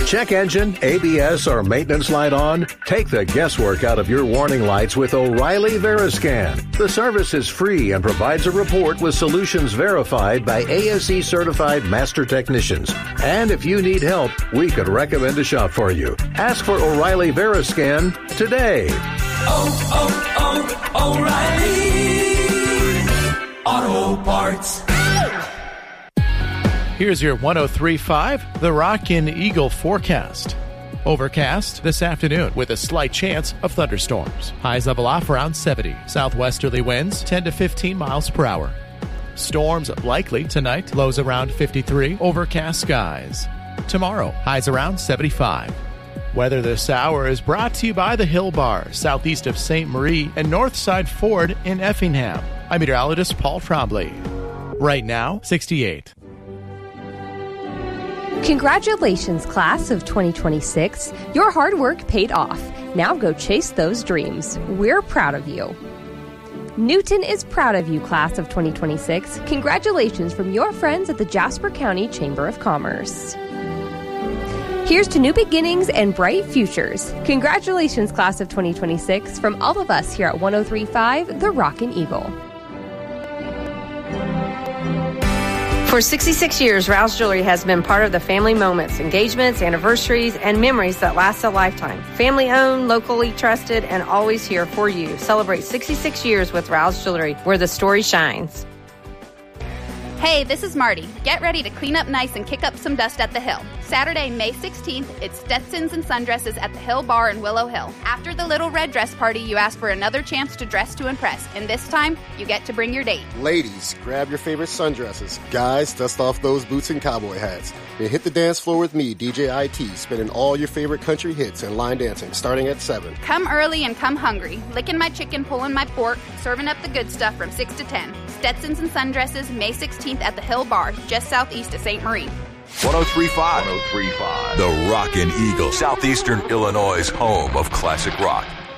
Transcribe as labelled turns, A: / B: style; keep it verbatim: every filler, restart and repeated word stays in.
A: check engine, A B S, or maintenance light on? Take the guesswork out of your warning lights with O'Reilly Veriscan. The service is free and provides a report with solutions verified by A S E certified master technicians. And if you need help, we could recommend a shop for you. Ask for O'Reilly Veriscan today.
B: Oh, oh, oh, O'Reilly Auto Parts.
C: Here's your one oh three point five, The Rockin' Eagle forecast. Overcast this afternoon with a slight chance of thunderstorms. Highs level off around seventy. Southwesterly winds ten to fifteen miles per hour. Storms likely tonight. Lows around fifty-three. Overcast skies. Tomorrow, highs around seventy-five. Weather this hour is brought to you by the Hill Bar, southeast of Saint Marie, and Northside Ford in Effingham. I'm meteorologist Paul Trombley. Right now, sixty-eight.
D: Congratulations, class of twenty twenty-six. Your hard work paid off. Now go chase those dreams. We're proud of you. Newton is proud of you, class of twenty twenty-six. Congratulations from your friends at the Jasper County Chamber of Commerce. Here's to new beginnings and bright futures. Congratulations, class of twenty twenty-six, from all of us here at one oh three point five, The Rockin' Eagle.
E: For sixty-six years, Rouse Jewelry has been part of the family moments, engagements, anniversaries, and memories that last a lifetime. Family-owned, locally trusted, and always here for you. Celebrate sixty-six years with Rouse Jewelry, where the story shines.
F: Hey, this is Marty. Get ready to clean up nice and kick up some dust at the Hill. Saturday, May sixteenth, it's Stetsons and Sundresses at the Hill Bar in Willow Hill. After the Little Red Dress Party, you ask for another chance to dress to impress, and this time, you get to bring your date.
G: Ladies, grab your favorite sundresses. Guys, dust off those boots and cowboy hats. And hit the dance floor with me, D J I T, spinning all your favorite country hits and line dancing, starting at seven.
F: Come early and come hungry. Licking my chicken, pulling my pork, serving up the good stuff from six to ten. Stetsons and Sundresses, May sixteenth at the Hill Bar, just southeast of Saint Marie.
H: one oh three point five. one oh three point five. The Rockin' Eagle, southeastern Illinois' home of classic rock.